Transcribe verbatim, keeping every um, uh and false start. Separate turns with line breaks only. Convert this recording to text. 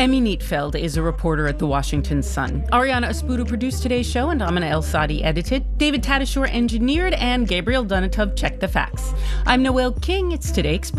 Emmy Neatfeld is a reporter at The Washington Sun. Ariana Espudo produced today's show, and Amina El Sadi edited. David Tadashore engineered, and Gabriel Donatov checked the facts. I'm Noel King. It's Today Explained.